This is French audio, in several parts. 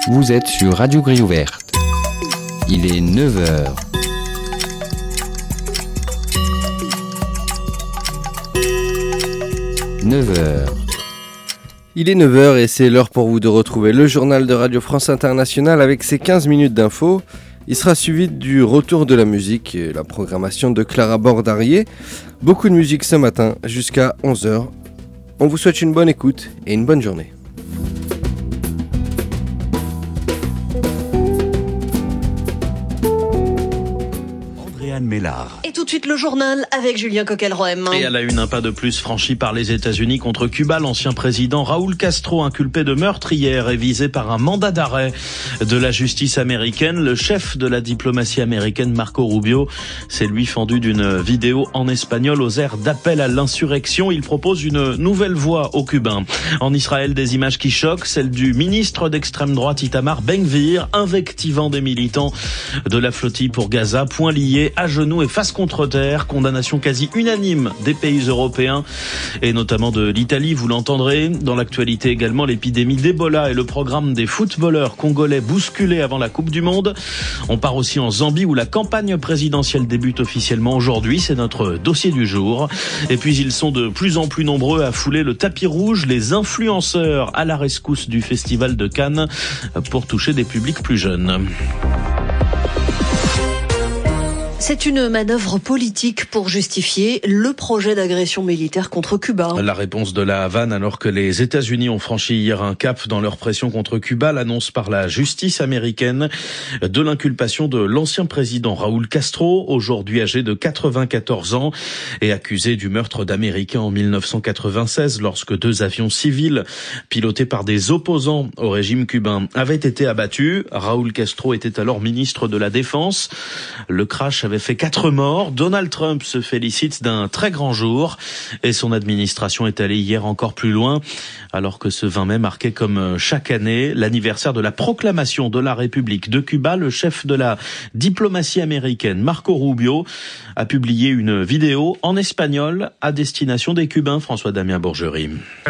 Vous êtes sur Radio Grille Ouverte. Il est 9h. Il est 9h et c'est l'heure pour vous de retrouver le journal de Radio France Internationale avec ses 15 minutes d'infos. Il sera suivi du retour de la musique et la programmation de Clara Bordarier. Beaucoup de musique ce matin jusqu'à 11h. On vous souhaite une bonne écoute et une bonne journée. Mélard. Et tout de suite le journal avec Julien Coquelroem. Et à la une, un pas de plus franchi par les États-Unis contre Cuba. L'ancien président Raúl Castro, inculpé de meurtre hier, est visé par un mandat d'arrêt de la justice américaine. Le chef de la diplomatie américaine, Marco Rubio, s'est lui fendu d'une vidéo en espagnol aux airs d'appel à l'insurrection. Il propose une nouvelle voie aux Cubains. En Israël, des images qui choquent, celle du ministre d'extrême droite Itamar Ben-Gvir, invectivant des militants de la flottille pour Gaza, poings liés à genoux et face contre terre. Condamnation quasi unanime des pays européens et notamment de l'Italie, vous l'entendrez. Dans l'actualité également, l'épidémie d'Ebola et le programme des footballeurs congolais bousculés avant la Coupe du Monde. On part aussi en Zambie où la campagne présidentielle débute officiellement aujourd'hui. C'est notre dossier du jour. Et puis ils sont de plus en plus nombreux à fouler le tapis rouge, les influenceurs à la rescousse du Festival de Cannes pour toucher des publics plus jeunes. C'est une manœuvre politique pour justifier le projet d'agression militaire contre Cuba. La réponse de la Havane alors que les États-Unis ont franchi hier un cap dans leur pression contre Cuba, l'annonce par la justice américaine de l'inculpation de l'ancien président Raúl Castro, aujourd'hui âgé de 94 ans et accusé du meurtre d'Américains en 1996 lorsque 2 avions civils pilotés par des opposants au régime cubain avaient été abattus. Raúl Castro était alors ministre de la Défense. Le crash avait fait 4 morts. Donald Trump se félicite d'un très grand jour et son administration est allée hier encore plus loin alors que ce 20 mai marquait comme chaque année l'anniversaire de la proclamation de la République de Cuba. Le chef de la diplomatie américaine, Marco Rubio, a publié une vidéo en espagnol à destination des Cubains. François-Damien Bourgerie.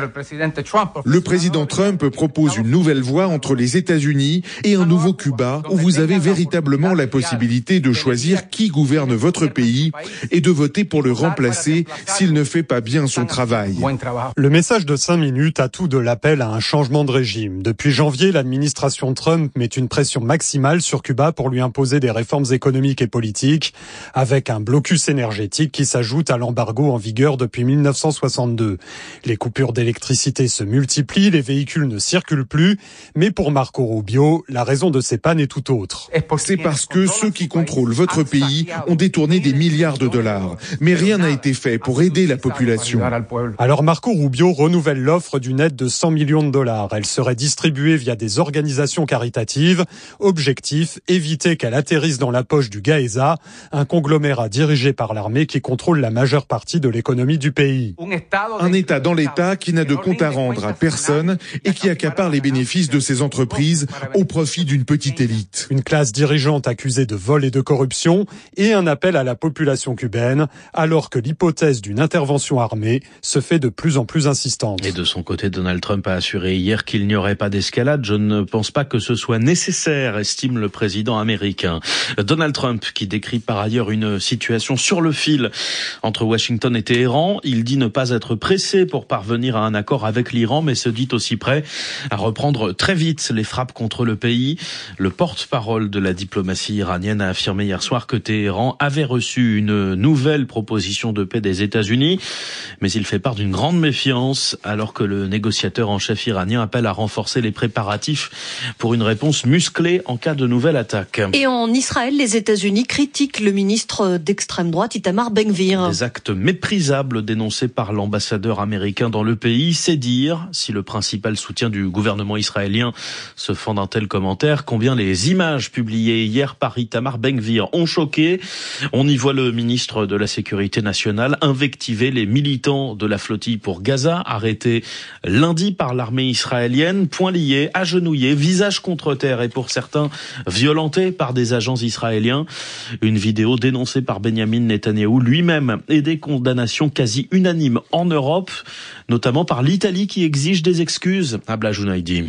Le président Trump propose une nouvelle voie entre les États-Unis et un nouveau Cuba où vous avez véritablement la possibilité de choisir qui gouverne votre pays et de voter pour le remplacer s'il ne fait pas bien son travail. Le message de 5 minutes a tout de l'appel à un changement de régime. Depuis janvier, l'administration Trump met une pression maximale sur Cuba pour lui imposer des réformes économiques et politiques, avec un blocus énergétique qui s'ajoute à l'embargo en vigueur depuis 1962. Les coupures d'électricité se multiplient, les véhicules ne circulent plus, mais pour Marco Rubio, la raison de ces pannes est tout autre. C'est parce que ceux qui contrôlent votre pays ont détourné des milliards de dollars, mais rien n'a été fait pour aider la population. Alors Marco Rubio renouvelle l'offre d'une aide de 100 millions de dollars. Elle serait distribuée via des organisations caritatives. Objectif, éviter qu'elle atterrisse dans la poche du Gaeza, un conglomérat dirigé par l'armée qui contrôle la majeure partie de l'économie du pays. Un État dans l'État qui n'a de compte à rendre à personne et qui accapare les bénéfices de ses entreprises au profit d'une petite élite. Une classe dirigeante accusée de vol et de corruption et un appel à la population cubaine, alors que l'hypothèse d'une intervention armée se fait de plus en plus insistante. Et de son côté, Donald Trump a assuré hier qu'il n'y aurait pas d'escalade. Je ne pense pas que ce soit nécessaire, estime le président américain. Donald Trump, qui décrit par ailleurs une situation sur le fil entre Washington et Téhéran. Il dit ne pas être pressé pour parvenir à un accord avec l'Iran, mais se dit aussi prêt à reprendre très vite les frappes contre le pays. Le porte-parole de la diplomatie iranienne a affirmé hier soir que Téhéran avait reçu une nouvelle proposition de paix des États-Unis, mais il fait part d'une grande méfiance alors que le négociateur en chef iranien appelle à renforcer les préparatifs pour une réponse musclée en cas de nouvelle attaque. Et en Israël, les États-Unis critiquent le ministre d'extrême droite Itamar Ben-Gvir. Des actes méprisables dénoncés par l'ambassadeur américain dans le pays, c'est dire, si le principal soutien du gouvernement israélien se fend d'un tel commentaire, combien les images publiées hier par Itamar Ben-Gvir ont choqué. On y voit le ministre de la Sécurité nationale invectiver les militants de la flottille pour Gaza, arrêtés lundi par l'armée israélienne, poings liés, agenouillés, visage contre terre et pour certains violentés par des agents israéliens. Une vidéo dénoncée par Benyamin Netanyahou lui-même et des condamnations quasi unanimes en Europe, notamment par l'Italie qui exige des excuses. Abla Jounaidi.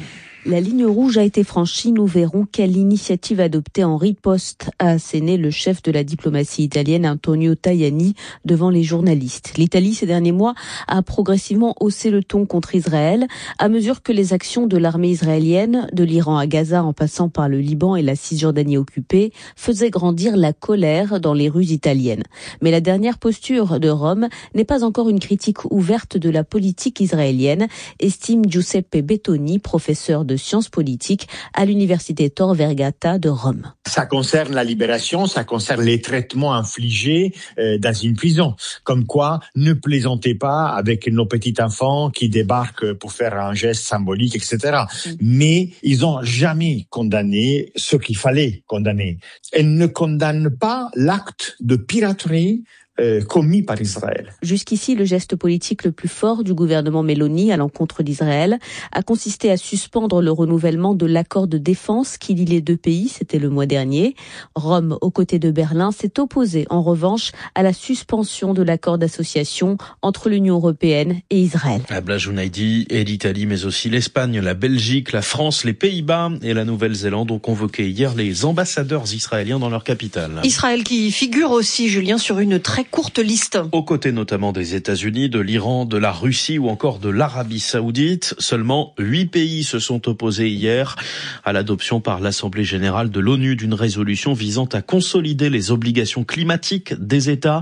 La ligne rouge a été franchie, nous verrons quelle initiative adopter en riposte, a asséné le chef de la diplomatie italienne Antonio Tajani devant les journalistes. L'Italie, ces derniers mois, a progressivement haussé le ton contre Israël à mesure que les actions de l'armée israélienne, de l'Iran à Gaza en passant par le Liban et la Cisjordanie occupée, faisaient grandir la colère dans les rues italiennes. Mais la dernière posture de Rome n'est pas encore une critique ouverte de la politique israélienne, estime Giuseppe Bettoni, professeur de sciences politiques à l'université Tor Vergata de Rome. Ça concerne la libération, ça concerne les traitements infligés dans une prison. Comme quoi, ne plaisantez pas avec nos petits enfants qui débarquent pour faire un geste symbolique, etc. Mais ils n'ont jamais condamné ce qu'il fallait condamner. Ils ne condamnent pas l'acte de piraterie commis par Israël. Jusqu'ici, le geste politique le plus fort du gouvernement Meloni à l'encontre d'Israël a consisté à suspendre le renouvellement de l'accord de défense qui lie les deux pays, c'était le mois dernier. Rome, aux côtés de Berlin, s'est opposé en revanche à la suspension de l'accord d'association entre l'Union européenne et Israël. Abla Jounaidi et l'Italie, mais aussi l'Espagne, la Belgique, la France, les Pays-Bas et la Nouvelle-Zélande ont convoqué hier les ambassadeurs israéliens dans leur capitale. Israël qui figure aussi, Julien, sur une très courte liste. Aux côtés notamment des États-Unis, de l'Iran, de la Russie ou encore de l'Arabie Saoudite, seulement 8 pays se sont opposés hier à l'adoption par l'Assemblée générale de l'ONU d'une résolution visant à consolider les obligations climatiques des États.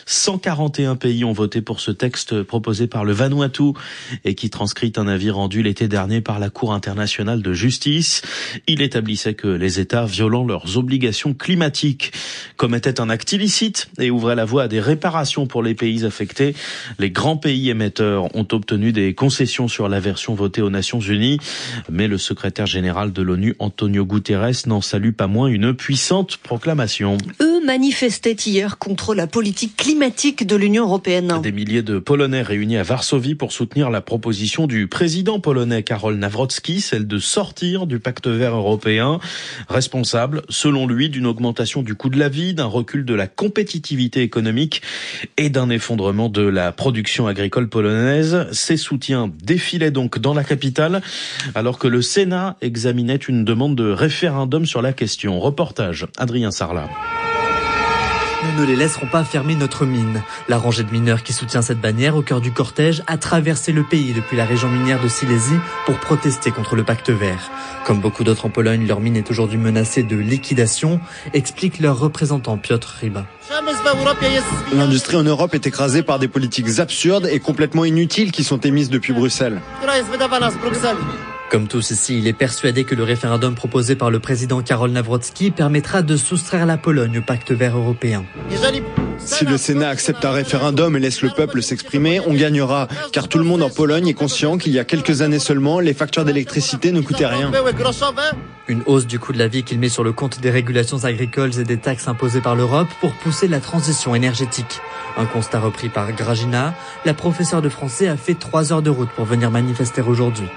141 pays ont voté pour ce texte proposé par le Vanuatu et qui transcrit un avis rendu l'été dernier par la Cour internationale de justice. Il établissait que les États violant leurs obligations climatiques commettaient un acte illicite et ouvraient la voie à des réparations pour les pays affectés. Les grands pays émetteurs ont obtenu des concessions sur la version votée aux Nations Unies, mais le secrétaire général de l'ONU, Antonio Guterres, n'en salue pas moins une puissante proclamation. Eux manifestaient hier contre la politique climatique de l'Union européenne. Des milliers de Polonais réunis à Varsovie pour soutenir la proposition du président polonais Karol Nawrocki, celle de sortir du pacte vert européen, responsable, selon lui, d'une augmentation du coût de la vie, d'un recul de la compétitivité économique et d'un effondrement de la production agricole polonaise. Ces soutiens défilaient donc dans la capitale alors que le Sénat examinait une demande de référendum sur la question. Reportage, Adrien Sarlat. Nous ne les laisserons pas fermer notre mine. La rangée de mineurs qui soutient cette bannière au cœur du cortège a traversé le pays depuis la région minière de Silésie pour protester contre le pacte vert. Comme beaucoup d'autres en Pologne, leur mine est aujourd'hui menacée de liquidation, explique leur représentant Piotr Ryba. L'industrie en Europe est écrasée par des politiques absurdes et complètement inutiles qui sont émises depuis Bruxelles. Comme tous ici, il est persuadé que le référendum proposé par le président Karol Nawrocki permettra de soustraire la Pologne au pacte vert européen. Si le Sénat accepte un référendum et laisse le peuple s'exprimer, on gagnera, car tout le monde en Pologne est conscient qu'il y a quelques années seulement, les factures d'électricité ne coûtaient rien. Une hausse du coût de la vie qu'il met sur le compte des régulations agricoles et des taxes imposées par l'Europe pour pousser la transition énergétique. Un constat repris par Grażyna, la professeure de français a fait 3 heures de route pour venir manifester aujourd'hui.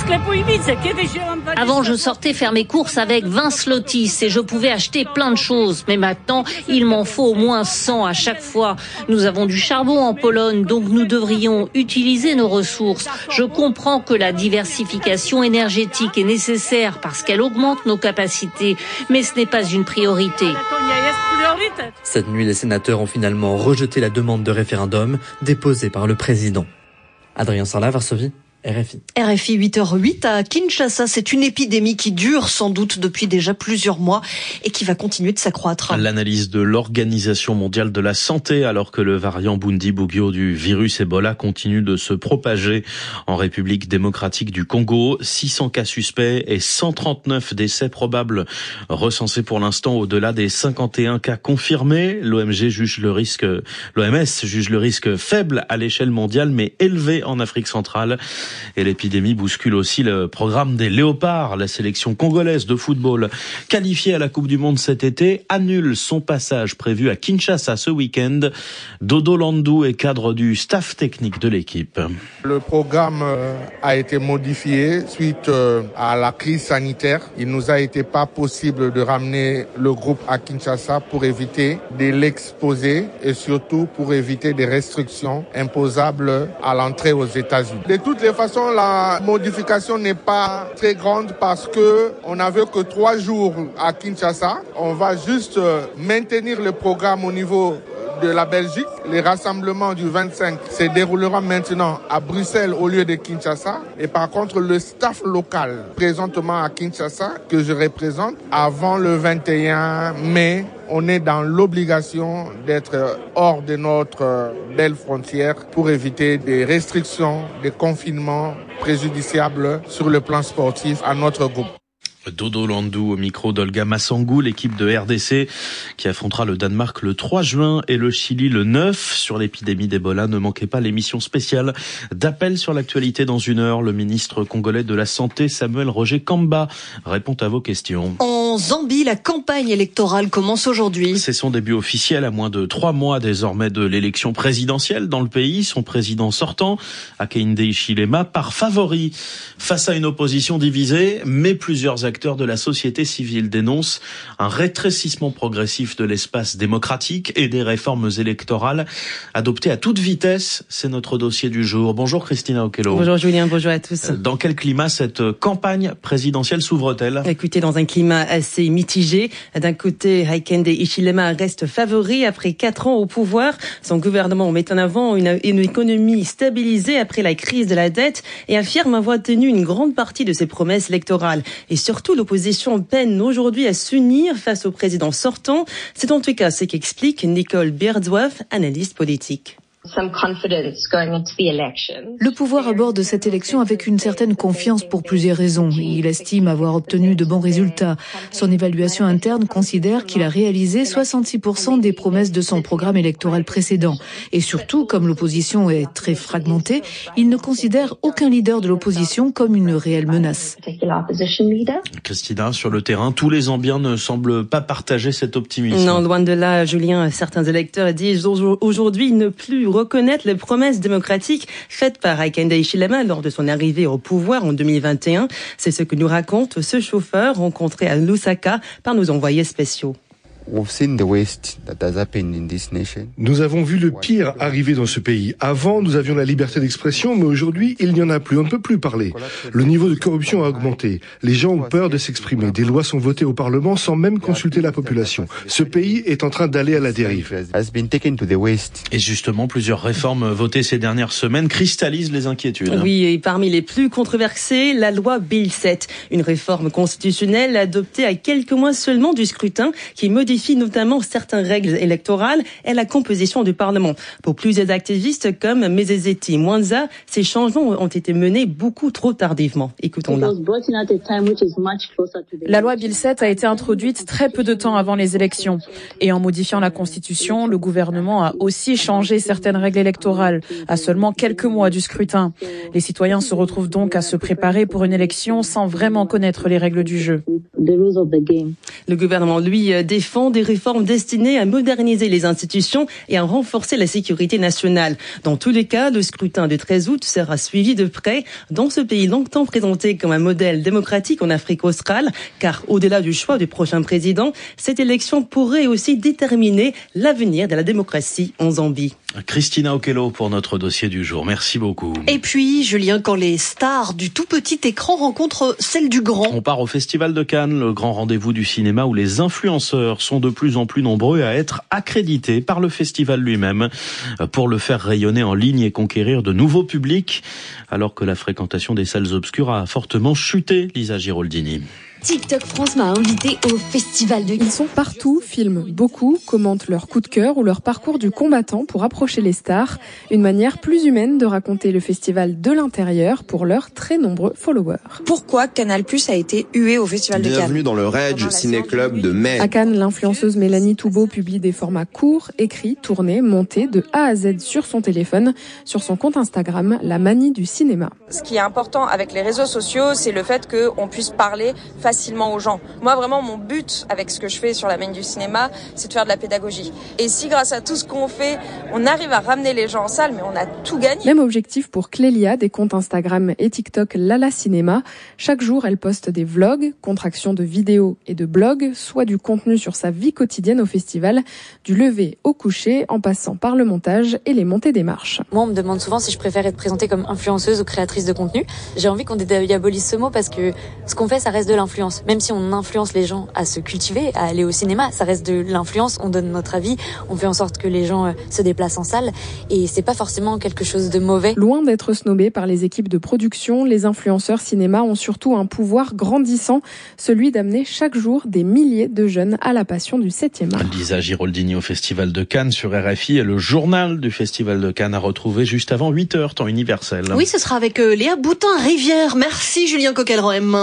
Avant, je sortais faire mes courses avec 20 zlotys et je pouvais acheter plein de choses. Mais maintenant, il m'en faut au moins 100 à chaque fois. Nous avons du charbon en Pologne, donc nous devrions utiliser nos ressources. Je comprends que la diversification énergétique est nécessaire parce qu'elle augmente nos capacités, mais ce n'est pas une priorité. Cette nuit, les sénateurs ont finalement rejeté la demande de référendum déposée par le président. Adrien Sarlat, Varsovie. RFI. RFI 8h08 à Kinshasa, c'est une épidémie qui dure sans doute depuis déjà plusieurs mois et qui va continuer de s'accroître. L'analyse de l'Organisation mondiale de la santé alors que le variant Bundibugyo du virus Ebola continue de se propager en République démocratique du Congo. 600 cas suspects et 139 décès probables recensés pour l'instant au-delà des 51 cas confirmés. L'OMS juge le risque faible à l'échelle mondiale mais élevé en Afrique centrale. Et l'épidémie bouscule aussi le programme des Léopards. La sélection congolaise de football, qualifiée à la Coupe du Monde cet été, annule son passage prévu à Kinshasa ce week-end. Dodo Landou est cadre du staff technique de l'équipe. Le programme a été modifié suite à la crise sanitaire. Il nous a été pas possible de ramener le groupe à Kinshasa pour éviter de l'exposer et surtout pour éviter des restrictions imposables à l'entrée aux États-Unis. De toutes les façons, façon, la modification n'est pas très grande parce que on n'avait que 3 jours à Kinshasa. On va juste maintenir le programme au niveau de la Belgique. Les rassemblements du 25 se dérouleront maintenant à Bruxelles au lieu de Kinshasa. Et par contre, le staff local présentement à Kinshasa, que je représente, avant le 21 mai, on est dans l'obligation d'être hors de notre belle frontière pour éviter des restrictions, des confinements préjudiciables sur le plan sportif à notre groupe. Dodo Landou au micro d'Olga Massangou, l'équipe de RDC qui affrontera le Danemark le 3 juin et le Chili le 9 sur l'épidémie d'Ebola. Ne manquez pas l'émission spéciale d'Appel sur l'actualité dans 1 heure. Le ministre congolais de la Santé, Samuel Roger Kamba, répond à vos questions. En Zambie, la campagne électorale commence aujourd'hui. C'est son début officiel à moins de 3 mois désormais de l'élection présidentielle dans le pays. Son président sortant, Hakainde Hichilema, part favori face à une opposition divisée, mais plusieurs acteurs de la société civile dénoncent un rétrécissement progressif de l'espace démocratique et des réformes électorales adoptées à toute vitesse. C'est notre dossier du jour. Bonjour Christina Okello. Bonjour Julien, bonjour à tous. Dans quel climat cette campagne présidentielle s'ouvre-t-elle ? Écoutez, dans un climat assez mitigé. D'un côté, Hakainde Hichilema reste favori après 4 ans au pouvoir. Son gouvernement met en avant une économie stabilisée après la crise de la dette et affirme avoir tenu une grande partie de ses promesses électorales. Et surtout, l'opposition peine aujourd'hui à s'unir face au président sortant. C'est en tout cas ce qu'explique Nicole Beardsworth, analyste politique. Le pouvoir aborde cette élection avec une certaine confiance pour plusieurs raisons. Il estime avoir obtenu de bons résultats. Son évaluation interne considère qu'il a réalisé 66% des promesses de son programme électoral précédent. Et surtout, comme l'opposition est très fragmentée, il ne considère aucun leader de l'opposition comme une réelle menace. Christina, sur le terrain, tous les Zambiens ne semblent pas partager cet optimisme. Non, loin de là, Julien. Certains électeurs disent aujourd'hui ne plus reconnaître les promesses démocratiques faites par Hakainde Hichilema lors de son arrivée au pouvoir en 2021. C'est ce que nous raconte ce chauffeur rencontré à Lusaka par nos envoyés spéciaux. Nous avons vu le pire arriver dans ce pays. Avant, nous avions la liberté d'expression, mais aujourd'hui, il n'y en a plus. On ne peut plus parler. Le niveau de corruption a augmenté. Les gens ont peur de s'exprimer. Des lois sont votées au Parlement sans même consulter la population. Ce pays est en train d'aller à la dérive. Et justement, plusieurs réformes votées ces dernières semaines cristallisent les inquiétudes. Oui, et parmi les plus controversées, la loi Bill 7, une réforme constitutionnelle adoptée à quelques mois seulement du scrutin qui modifie notamment certaines règles électorales et la composition du Parlement. Pour plusieurs activistes comme Mezezeti Mwanza, ces changements ont été menés beaucoup trop tardivement. Écoutons-la. La loi Bill 7 a été introduite très peu de temps avant les élections. Et en modifiant la Constitution, le gouvernement a aussi changé certaines règles électorales à seulement quelques mois du scrutin. Les citoyens se retrouvent donc à se préparer pour une élection sans vraiment connaître les règles du jeu. Le gouvernement, lui, défend des réformes destinées à moderniser les institutions et à renforcer la sécurité nationale. Dans tous les cas, le scrutin du 13 août sera suivi de près dans ce pays longtemps présenté comme un modèle démocratique en Afrique australe, car au-delà du choix du prochain président, cette élection pourrait aussi déterminer l'avenir de la démocratie en Zambie. Christina Okello pour notre dossier du jour. Merci beaucoup. Et puis, Julien, quand les stars du tout petit écran rencontrent celles du grand. On part au Festival de Cannes, le grand rendez-vous du cinéma où les influenceurs sont de plus en plus nombreux à être accrédités par le festival lui-même pour le faire rayonner en ligne et conquérir de nouveaux publics, alors que la fréquentation des salles obscures a fortement chuté. Lisa Giroldini. TikTok France m'a invité au Festival de Cannes. Ils sont partout, filment beaucoup, commentent leur coup de cœur ou leur parcours du combattant pour approcher les stars. Une manière plus humaine de raconter le festival de l'intérieur pour leurs très nombreux followers. Pourquoi Canal+ a été hué au Festival de Cannes ? Bienvenue dans le Rage Ciné-Club de mai. À Cannes, l'influenceuse Mélanie Toubeau publie des formats courts, écrits, tournés, montés de A à Z sur son téléphone, sur son compte Instagram, La Manie du cinéma. Ce qui est important avec les réseaux sociaux, c'est le fait qu'on puisse parler facilement facilement aux gens. Moi, vraiment, mon but avec ce que je fais sur la Main du cinéma, c'est de faire de la pédagogie. Et si grâce à tout ce qu'on fait, on arrive à ramener les gens en salle, mais on a tout gagné. Même objectif pour Clélia, des comptes Instagram et TikTok Lala Cinéma. Chaque jour, elle poste des vlogs, contractions de vidéos et de blogs, soit du contenu sur sa vie quotidienne au festival, du lever au coucher, en passant par le montage et les montées des marches. Moi, on me demande souvent si je préfère être présentée comme influenceuse ou créatrice de contenu. J'ai envie qu'on dédiabolise ce mot parce que ce qu'on fait, ça reste de l'influence. Même si on influence les gens à se cultiver, à aller au cinéma, ça reste de l'influence. On donne notre avis, on fait en sorte que les gens se déplacent en salle et c'est pas forcément quelque chose de mauvais. Loin d'être snobés par les équipes de production, les influenceurs cinéma ont surtout un pouvoir grandissant, celui d'amener chaque jour des milliers de jeunes à la passion du 7e art. Lisa Giroldini au Festival de Cannes sur RFI et le journal du Festival de Cannes à retrouver juste avant 8h, temps universel. Oui, ce sera avec Léa Boutin-Rivière. Merci Julien Coquelrem.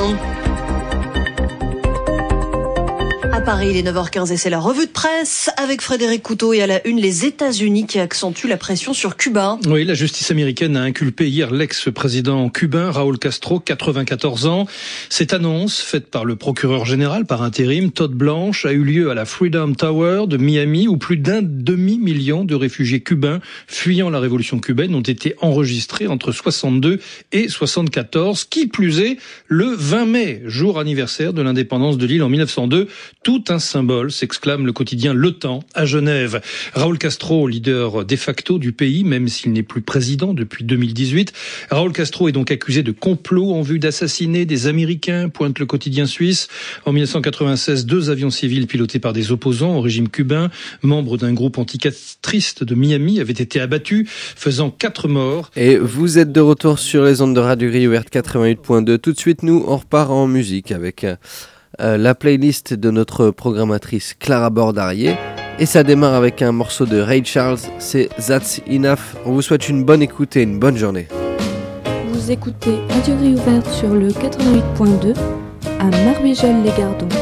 À Paris, il est 9h15 et c'est la revue de presse avec Frédéric Couteau et à la une, les États-Unis qui accentuent la pression sur Cuba. Oui, la justice américaine a inculpé hier l'ex-président cubain Raúl Castro, 94 ans. Cette annonce, faite par le procureur général par intérim, Todd Blanche, a eu lieu à la Freedom Tower de Miami où plus d'un demi-million de réfugiés cubains fuyant la révolution cubaine ont été enregistrés entre 62 et 74. Qui plus est, le 20 mai, jour anniversaire de l'indépendance de l'île en 1902. Tout un symbole, s'exclame le quotidien Le Temps à Genève. Raúl Castro, leader de facto du pays, même s'il n'est plus président depuis 2018. Raúl Castro est donc accusé de complot en vue d'assassiner des Américains, pointe le quotidien suisse. En 1996, 2 avions civils pilotés par des opposants au régime cubain, membres d'un groupe anticastriste de Miami, avaient été abattus, faisant 4 morts. Et vous êtes de retour sur les ondes de Radio Grille Ouverte 88.2. Tout de suite, nous, on repart en musique avec la playlist de notre programmatrice Clara Bordarié. Et ça démarre avec un morceau de Ray Charles, c'est That's Enough. On vous souhaite une bonne écoute et une bonne journée. Vous écoutez Radio Grille Ouverte sur le 88.2 à Marvejols-les-Gardons.